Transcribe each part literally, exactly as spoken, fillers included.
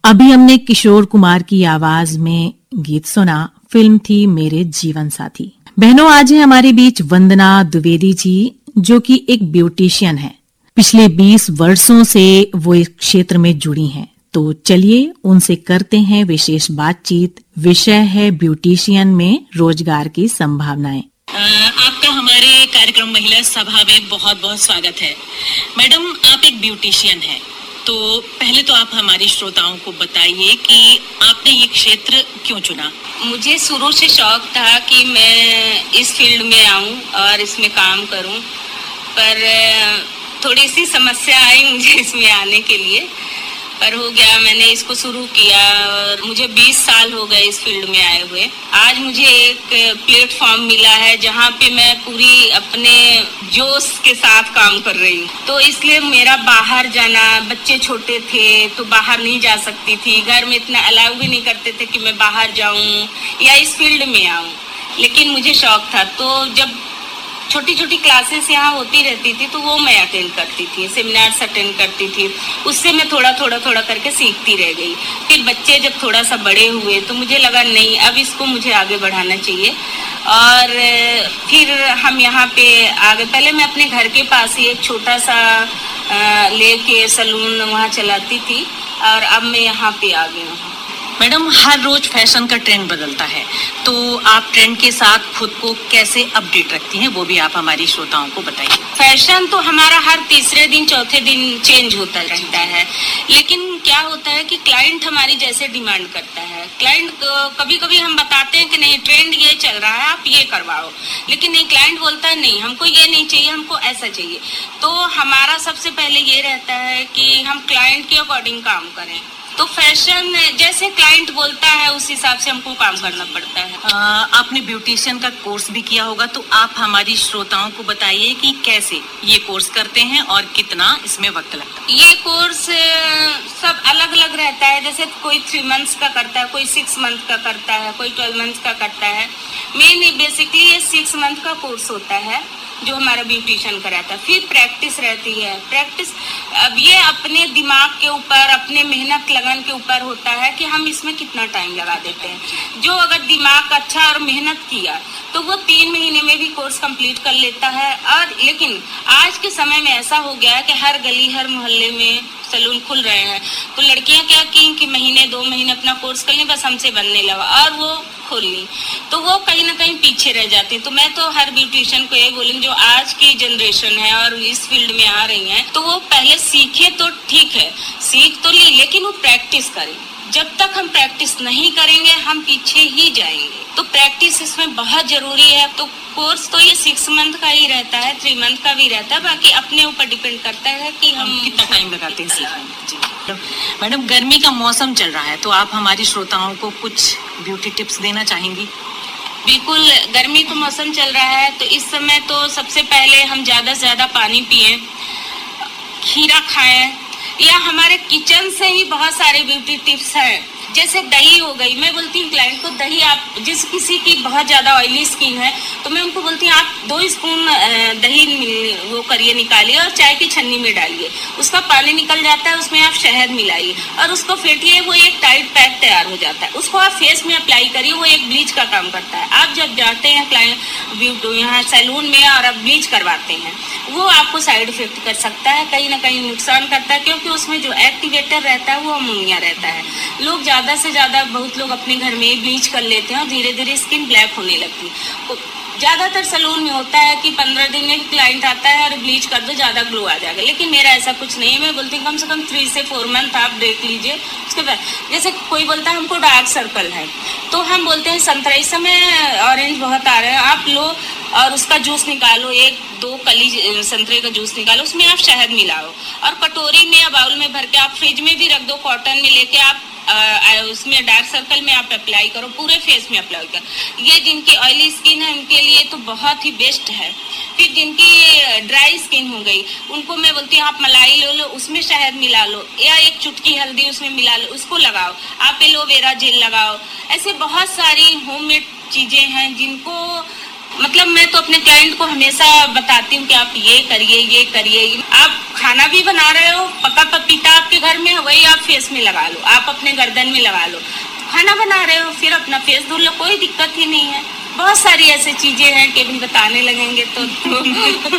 अभी हमने किशोर कुमार की आवाज में गीत सुना, फिल्म थी मेरे जीवन साथी। बहनों, आज है हमारे बीच वंदना द्विवेदी जी, जो कि एक ब्यूटिशियन है। पिछले बीस वर्षों से वो इस क्षेत्र में जुड़ी हैं। तो चलिए उनसे करते हैं विशेष बातचीत। विषय है ब्यूटिशियन में रोजगार की संभावनाएं। आपका हमारे कार्यक्रम महिला सभा में बहुत बहुत स्वागत है। मैडम, आप एक ब्यूटिशियन हैं, तो पहले तो आप हमारे श्रोताओं को बताइए कि आपने ये क्षेत्र क्यों चुना? मुझे शुरू से शौक था कि मैं इस फील्ड में आऊं और इसमें काम करूं, पर थोड़ी सी समस्या आई मुझे इसमें आने के लिए, पर हो गया। मैंने इसको शुरू किया और मुझे बीस साल हो गए इस फील्ड में आए हुए। आज मुझे एक प्लेटफॉर्म मिला है जहाँ पे मैं पूरी अपने जोश के साथ काम कर रही हूँ। तो इसलिए मेरा बाहर जाना, बच्चे छोटे थे तो बाहर नहीं जा सकती थी, घर में इतना अलाउ भी नहीं करते थे कि मैं बाहर जाऊँ या इस फील्ड में आऊँ, लेकिन मुझे शौक था। तो जब छोटी छोटी क्लासेस यहाँ होती रहती थी तो वो मैं अटेंड करती थी, सेमिनार्स अटेंड करती थी, उससे मैं थोड़ा थोड़ा थोड़ा करके सीखती रह गई। फिर बच्चे जब थोड़ा सा बड़े हुए तो मुझे लगा नहीं, अब इसको मुझे आगे बढ़ाना चाहिए। और फिर हम यहाँ पे आगे, पहले मैं अपने घर के पास ही एक छोटा सा लेके सैलून वहाँ चलाती थी और अब मैं यहाँ पे आ गई हूँ। मैडम, हर रोज फैशन का ट्रेंड बदलता है, तो आप ट्रेंड के साथ खुद को कैसे अपडेट रखती हैं, वो भी आप हमारी श्रोताओं को बताइए। फैशन तो हमारा हर तीसरे दिन चौथे दिन चेंज होता रहता है, लेकिन क्या होता है कि क्लाइंट हमारी जैसे डिमांड करता है। क्लाइंट कभी कभी हम बताते हैं कि नहीं, ट्रेंड ये चल रहा है, आप ये करवाओ, लेकिन नहीं, क्लाइंट बोलता है नहीं, हमको ये नहीं चाहिए, हमको ऐसा चाहिए। तो हमारा सबसे पहले ये रहता है कि हम क्लाइंट के अकॉर्डिंग काम करें। तो फैशन जैसे क्लाइंट बोलता है उस हिसाब से हमको काम करना पड़ता है। आ, आपने ब्यूटिशियन का कोर्स भी किया होगा, तो आप हमारी श्रोताओं को बताइए कि कैसे ये कोर्स करते हैं और कितना इसमें वक्त लगता है। ये कोर्स सब अलग अलग रहता है, जैसे कोई थ्री मंथ्स का करता है, कोई सिक्स मंथ का करता है, कोई ट्वेल्व मंथ का करता है। मेन बेसिकली ये सिक्स मंथ का कोर्स होता है जो हमारा ब्यूटिशियन कराता है। फिर प्रैक्टिस रहती है। प्रैक्टिस अब ये अपने दिमाग के ऊपर, अपने मेहनत लगन के ऊपर होता है कि हम इसमें कितना टाइम लगा देते हैं। जो अगर दिमाग अच्छा और मेहनत किया तो वो तीन महीने में भी कोर्स कंप्लीट कर लेता है। और लेकिन आज के समय में ऐसा हो गया है कि हर गली हर मोहल्ले में सैलून खुल रहे हैं, तो लड़कियां क्या की कि महीने दो महीने अपना कोर्स कर लें, बस हमसे बनने लगा और वो खोल ली, तो वो कहीं ना कहीं पीछे रह जाती है। तो मैं तो हर ब्यूटिशियन को ये बोलूंगी जो आज की जनरेशन है और इस फील्ड में आ रही है, तो वो पहले सीखे तो ठीक है, सीख तो ली, लेकिन वो प्रैक्टिस करें। जब तक हम प्रैक्टिस नहीं करेंगे हम पीछे ही जाएंगे। तो प्रैक्टिस इसमें बहुत जरूरी है। तो कोर्स तो ये सिक्स मंथ का ही रहता है, थ्री मंथ का भी रहता है, बाकी अपने ऊपर डिपेंड करता है कि हम, हम कितना टाइम लगाते हैं सीखने में। मैडम, गर्मी का मौसम चल रहा है, तो आप हमारी श्रोताओं को कुछ ब्यूटी टिप्स देना चाहेंगी? बिल्कुल, गर्मी का मौसम चल रहा है तो इस समय तो सबसे पहले हम ज्यादा से ज्यादा पानी पिए, खीरा खाएं, या हमारे किचन से ही बहुत सारे ब्यूटी टिप्स हैं। जैसे दही हो गई, मैं बोलती हूँ क्लाइंट को, दही आप जिस किसी की बहुत ज़्यादा ऑयली स्किन है तो मैं उनको बोलती हूँ आप दो स्पून दही वो करिए, निकालिए और चाय की छन्नी में डालिए, उसका पानी निकल जाता है, उसमें आप शहद मिलाइए और उसको फेंटिए, वो एक टाइट पैक तैयार हो जाता है। उसको आप फेस में अप्लाई करिए, वो एक ब्लीच का काम करता है। आप जब जाते हैं क्लाइंट ब्यूटी यहाँ सैलून में और आप ब्लीच करवाते हैं, वो आपको साइड इफेक्ट कर सकता है, कहीं ना कहीं नुकसान करता है, क्योंकि उसमें जो एक्टिवेटर रहता है वो अमोनिया रहता है। लोग ज़्यादा से ज़्यादा बहुत लोग अपने घर में ब्लीच कर लेते हैं और धीरे धीरे स्किन ब्लैक होने लगती है। ज़्यादातर सैलून में होता है कि पंद्रह दिन में क्लाइंट आता है और ब्लीच कर दो, ज़्यादा ग्लो आ जाएगा, लेकिन मेरा ऐसा कुछ नहीं है। मैं बोलती हूँ कम से कम थ्री से फोर मंथ आप देख लीजिए। उसके बाद जैसे कोई बोलता है हमको डार्क सर्कल है, तो हम बोलते हैं संतरा, इस समय ऑरेंज बहुत आ रहे हैं, आप लो और उसका जूस निकालो, एक दो कली संतरे का जूस निकालो, उसमें आप शहद मिलाओ और कटोरी में या बाउल में भर के आप फ्रिज में भी रख दो, कॉटन में लेके आप आ, उसमें डार्क सर्कल में आप अप्लाई करो, पूरे फेस में अप्लाई करो। ये जिनकी ऑयली स्किन है उनके लिए तो बहुत ही बेस्ट है। फिर जिनकी ड्राई स्किन हो गई उनको मैं बोलती हूँ आप मलाई ले लो, उसमें शहद मिला लो या एक चुटकी हल्दी उसमें मिला लो, उसको लगाओ। आप एलोवेरा जेल लगाओ। ऐसे बहुत सारी होममेड चीजें हैं जिनको मतलब मैं तो अपने क्लाइंट को हमेशा बताती हूँ कि आप ये करिए ये करिए। आप खाना भी बना रहे हो, पका पपीता आपके घर में वही आप फेस में लगा लो, आप अपने गर्दन में लगा लो। खाना बना रहे हो फिर अपना फेस धुल लो, कोई दिक्कत ही नहीं है। बहुत सारी ऐसी चीजें हैं कि अभी बताने लगेंगे तो, तो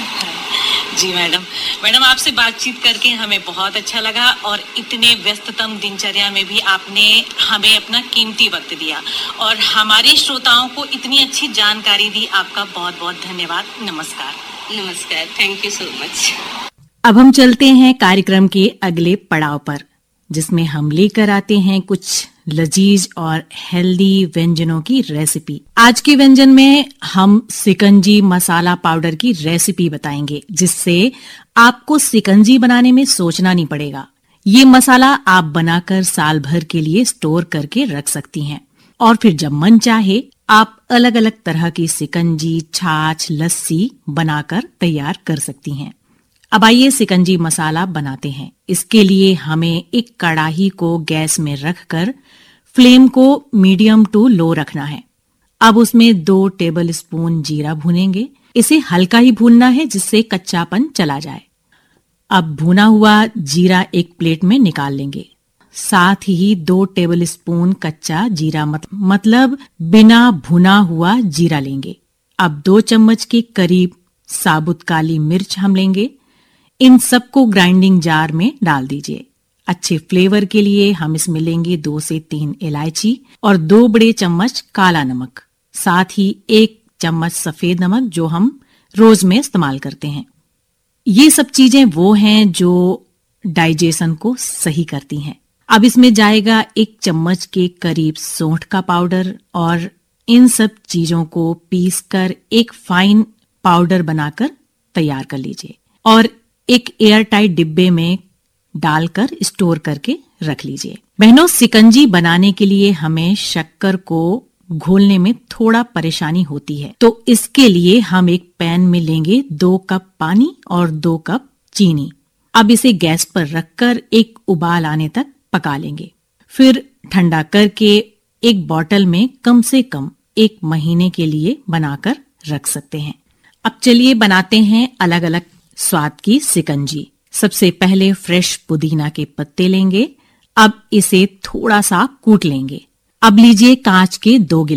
जी मैडम, मैडम आपसे बातचीत करके हमें बहुत अच्छा लगा और इतने व्यस्ततम दिनचर्या में भी आपने हमें अपना कीमती वक्त दिया और हमारे श्रोताओं को इतनी अच्छी जानकारी दी। आपका बहुत बहुत धन्यवाद। नमस्कार। नमस्कार, थैंक यू सो मच। अब हम चलते हैं कार्यक्रम के अगले पड़ाव पर, जिसमें हम लेकर आते हैं कुछ लजीज और हेल्दी व्यंजनों की रेसिपी। आज के व्यंजन में हम सिकंजी मसाला पाउडर की रेसिपी बताएंगे, जिससे आपको सिकंजी बनाने में सोचना नहीं पड़ेगा। ये मसाला आप बनाकर साल भर के लिए स्टोर करके रख सकती हैं और फिर जब मन चाहे आप अलग अलग तरह की सिकंजी, छाछ, लस्सी बनाकर तैयार कर सकती हैं। अब आइए सिकंजी मसाला बनाते हैं। इसके लिए हमें एक कढ़ाई को गैस में रखकर फ्लेम को मीडियम टू लो रखना है। अब उसमें दो टेबल स्पून जीरा भूनेंगे। इसे हल्का ही भूनना है जिससे कच्चापन चला जाए। अब भुना हुआ जीरा एक प्लेट में निकाल लेंगे। साथ ही दो टेबल स्पून कच्चा जीरा मत, मतलब बिना भुना हुआ जीरा लेंगे। अब दो चम्मच के करीब साबुत काली मिर्च हम लेंगे। इन सबको ग्राइंडिंग जार में डाल दीजिए। अच्छे फ्लेवर के लिए हम इसमें लेंगे दो से तीन इलायची और दो बड़े चम्मच काला नमक, साथ ही एक चम्मच सफेद नमक जो हम रोज में इस्तेमाल करते हैं। ये सब चीजें वो हैं जो डाइजेशन को सही करती हैं। अब इसमें जाएगा एक चम्मच के करीब सौंठ का पाउडर और इन सब चीजों को पीसकर एक फाइन पाउडर बनाकर तैयार कर लीजिए और एक एयर टाइट डिब्बे में डालकर स्टोर करके रख लीजिए। बहनों, सिकंजी बनाने के लिए हमें शक्कर को घोलने में थोड़ा परेशानी होती है, तो इसके लिए हम एक पैन में लेंगे दो कप पानी और दो कप चीनी। अब इसे गैस पर रखकर एक उबाल आने तक पका लेंगे। फिर ठंडा करके एक बॉटल में कम से कम एक महीने के लिए बनाकर रख सकते हैं। अब चलिए बनाते हैं अलग अलग स्वाद की सिकंजी। सबसे पहले फ्रेश पुदीना के पत्ते लेंगे। अब इसे थोड़ा सा कूट लेंगे। अब लीजिए कांच के दो गिलास